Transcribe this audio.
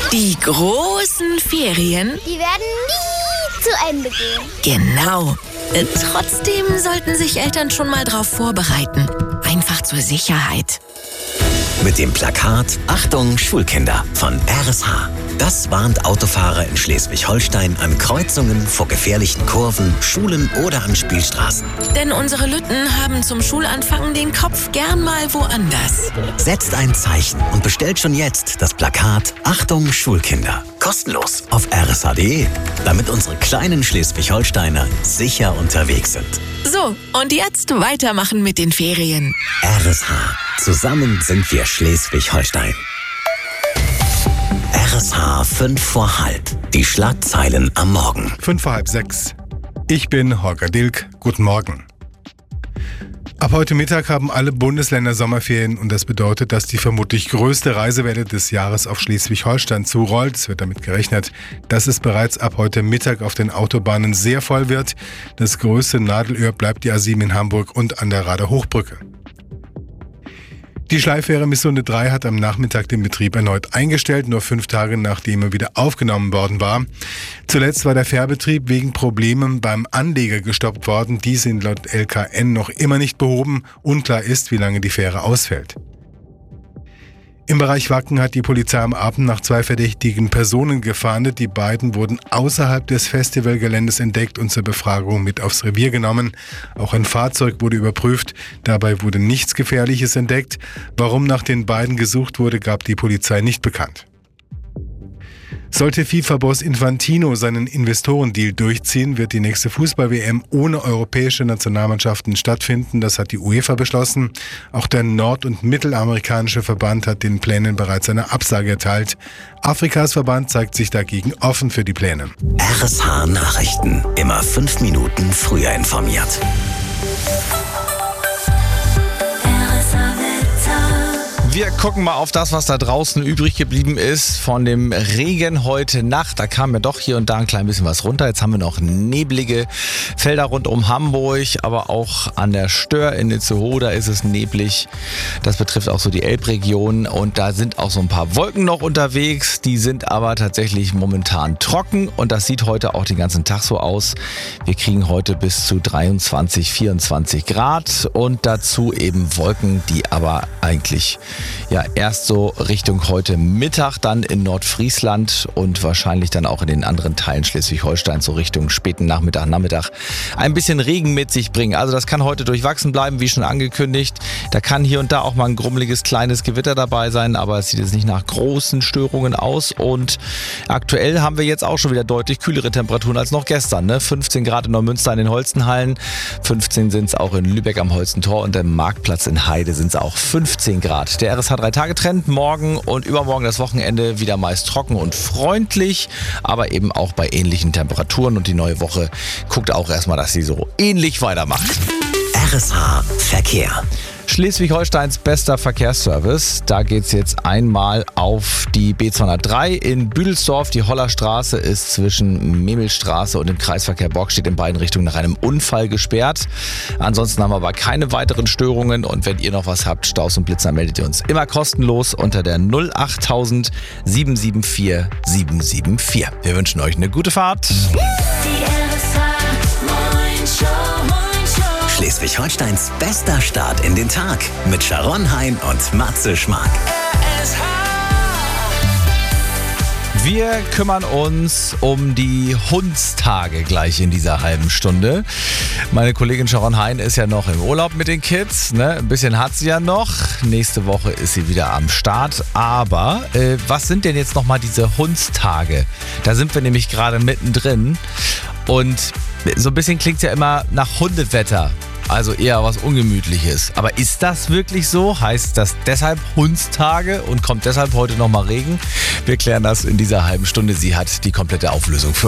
Die großen Ferien, Die werden nie zu Ende gehen. genau. Trotzdem sollten sich Eltern schon mal drauf vorbereiten. Einfach zur Sicherheit. Mit dem Plakat Achtung Schulkinder von RSH. Das warnt Autofahrer in Schleswig-Holstein an Kreuzungen, vor gefährlichen Kurven, Schulen oder an Spielstraßen. Denn unsere Lütten haben zum Schulanfang den Kopf gern mal woanders. Setzt ein Zeichen und bestellt schon jetzt das Plakat Achtung Schulkinder. Kostenlos auf rsh.de, damit unsere kleinen Schleswig-Holsteiner sicher unterwegs sind. So, und jetzt weitermachen mit den Ferien. RSH. Zusammen sind wir Schleswig-Holstein. RSH 5 vor halb. Die Schlagzeilen am Morgen. 5 vor halb 6. Ich bin Holger Dilk. Guten Morgen. Ab heute Mittag haben alle Bundesländer Sommerferien und das bedeutet, dass die vermutlich größte Reisewelle des Jahres auf Schleswig-Holstein zurollt. Es wird damit gerechnet, dass es bereits ab heute Mittag auf den Autobahnen sehr voll wird. Das größte Nadelöhr bleibt die A7 in Hamburg und an der Rader Hochbrücke. Die Schleifähre Missunde 3 hat am Nachmittag den Betrieb erneut eingestellt, nur 5 Tage nachdem er wieder aufgenommen worden war. Zuletzt war der Fährbetrieb wegen Problemen beim Anleger gestoppt worden. Die sind laut LKN noch immer nicht behoben. Unklar ist, wie lange die Fähre ausfällt. Im Bereich Wacken hat die Polizei am Abend nach 2 verdächtigen Personen gefahndet. Die beiden wurden außerhalb des Festivalgeländes entdeckt und zur Befragung mit aufs Revier genommen. Auch ein Fahrzeug wurde überprüft. Dabei wurde nichts Gefährliches entdeckt. Warum nach den beiden gesucht wurde, gab die Polizei nicht bekannt. Sollte FIFA-Boss Infantino seinen Investorendeal durchziehen, wird die nächste Fußball-WM ohne europäische Nationalmannschaften stattfinden. Das hat die UEFA beschlossen. Auch der nord- und mittelamerikanische Verband hat den Plänen bereits eine Absage erteilt. Afrikas Verband zeigt sich dagegen offen für die Pläne. RSH Nachrichten. Immer 5 Minuten früher informiert. Wir gucken mal auf das, was da draußen übrig geblieben ist von dem Regen heute Nacht. Da kam ja doch hier und da ein klein bisschen was runter. Jetzt haben wir noch neblige Felder rund um Hamburg, aber auch an der Stör in Itzehoe, da ist es neblig. Das betrifft auch so die Elbregion und da sind auch so ein paar Wolken noch unterwegs. Die sind aber tatsächlich momentan trocken und das sieht heute auch den ganzen Tag so aus. Wir kriegen heute bis zu 23, 24 Grad und dazu eben Wolken, die aber eigentlich erst so Richtung heute Mittag dann in Nordfriesland und wahrscheinlich dann auch in den anderen Teilen Schleswig-Holsteins so Richtung späten Nachmittag ein bisschen Regen mit sich bringen. Also das kann heute durchwachsen bleiben, wie schon angekündigt. Da kann hier und da auch mal ein grummeliges kleines Gewitter dabei sein, aber es sieht jetzt nicht nach großen Störungen aus und aktuell haben wir jetzt auch schon wieder deutlich kühlere Temperaturen als noch gestern. 15 Grad in Neumünster in den Holstenhallen, 15 sind es auch in Lübeck am Holstentor und am Marktplatz in Heide sind es auch 15 Grad. Der RSH 3-Tage-Trend, morgen und übermorgen das Wochenende wieder meist trocken und freundlich, aber eben auch bei ähnlichen Temperaturen und die neue Woche guckt auch erstmal, dass sie so ähnlich weitermacht. RSH Verkehr. Schleswig-Holsteins bester Verkehrsservice. Da geht's jetzt einmal auf die B203 in Büdelsdorf. Die Hollerstraße ist zwischen Memmelstraße und dem Kreisverkehr Borgstedt in beiden Richtungen nach einem Unfall gesperrt. Ansonsten haben wir aber keine weiteren Störungen und wenn ihr noch was habt, Staus und Blitzer, meldet ihr uns immer kostenlos unter der 08000 774 774. Wir wünschen euch eine gute Fahrt. Schleswig-Holsteins bester Start in den Tag mit Sharon Hein und Matze Schmark. Wir kümmern uns um die Hundstage gleich in dieser halben Stunde. Meine Kollegin Sharon Hein ist ja noch im Urlaub mit den Kids. Ein bisschen hat sie ja noch. Nächste Woche ist sie wieder am Start. Aber was sind denn jetzt nochmal diese Hundstage? Da sind wir nämlich gerade mittendrin. Und so ein bisschen klingt es ja immer nach Hundewetter. Also eher was Ungemütliches. Aber ist das wirklich so? Heißt das deshalb Hundstage und kommt deshalb heute nochmal Regen? Wir klären das in dieser halben Stunde. Sie hat die komplette Auflösung für